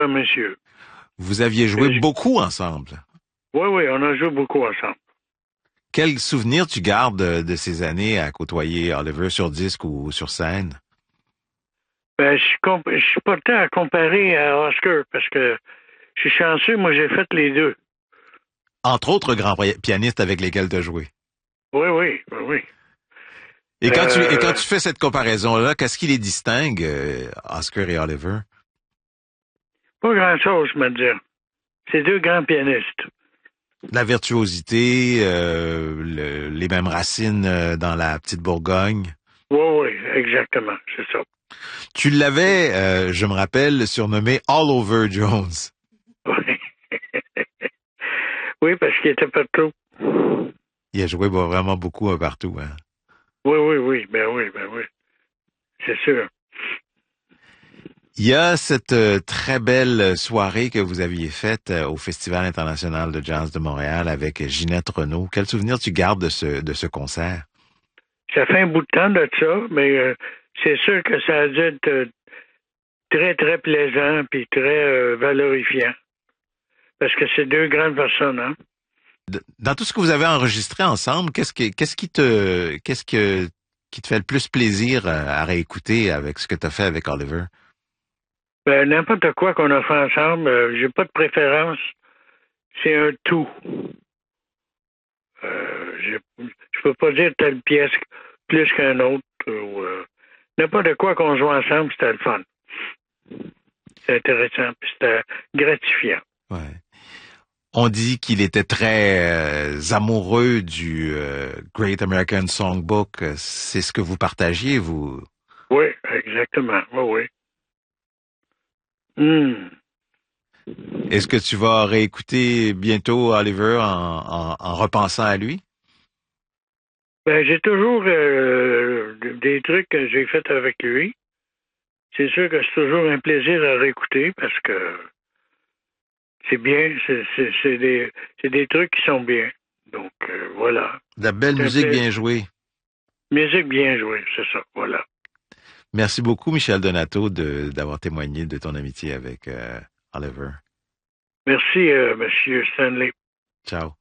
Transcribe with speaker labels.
Speaker 1: monsieur.
Speaker 2: Vous aviez joué beaucoup ensemble.
Speaker 1: Oui, oui, on a joué beaucoup ensemble.
Speaker 2: Quel souvenir tu gardes de ces années à côtoyer Oliver sur disque ou sur scène?
Speaker 1: Ben, je suis pas prêt à comparer à Oscar parce que je suis chanceux, moi j'ai fait les deux.
Speaker 2: Entre autres grands pianistes avec lesquels tu as joué.
Speaker 1: Oui, oui, oui, oui.
Speaker 2: Et quand tu fais cette comparaison-là, qu'est-ce qui les distingue, Oscar et Oliver?
Speaker 1: Pas grand-chose, je me dire. C'est deux grands pianistes.
Speaker 2: La virtuosité, les mêmes racines dans la petite Bourgogne.
Speaker 1: Oui, oui, exactement, c'est ça.
Speaker 2: Tu l'avais, je me rappelle, surnommé All Over Jones.
Speaker 1: Oui, oui parce qu'il était partout.
Speaker 2: Il a joué vraiment beaucoup un partout. Hein.
Speaker 1: Oui, oui, oui, ben oui, c'est sûr.
Speaker 2: Il y a cette très belle soirée que vous aviez faite au Festival international de jazz de Montréal avec Ginette Renault. Quel souvenir tu gardes de ce concert?
Speaker 1: Ça fait un bout de temps de ça, mais c'est sûr que ça a dû être très, très plaisant puis très valorifiant. Parce que c'est deux grandes personnes, hein?
Speaker 2: Dans tout ce que vous avez enregistré ensemble, qu'est-ce qui te fait le plus plaisir à réécouter avec ce que tu as fait avec Oliver?
Speaker 1: Ben, n'importe quoi qu'on a fait ensemble, j'ai pas de préférence. C'est un tout. Je peux pas dire telle pièce plus qu'un autre. N'importe quoi qu'on joue ensemble, c'était le fun. C'était intéressant, puis c'était gratifiant.
Speaker 2: Ouais. On dit qu'il était très amoureux du Great American Songbook. C'est ce que vous partagiez, vous?
Speaker 1: Oui, exactement. Oui, oui.
Speaker 2: Est-ce que tu vas réécouter bientôt Oliver en repensant à lui?
Speaker 1: Ben, j'ai toujours des trucs que j'ai faits avec lui. C'est sûr que c'est toujours un plaisir à réécouter parce que c'est bien, c'est des trucs qui sont bien. Donc, voilà.
Speaker 2: De la belle
Speaker 1: C'est un
Speaker 2: musique
Speaker 1: plaisir.
Speaker 2: bien jouée.
Speaker 1: Musique bien jouée, c'est ça, voilà.
Speaker 2: Merci beaucoup, Michel Donato, d'avoir témoigné de ton amitié avec Oliver.
Speaker 1: Merci, Monsieur Stanley.
Speaker 2: Ciao.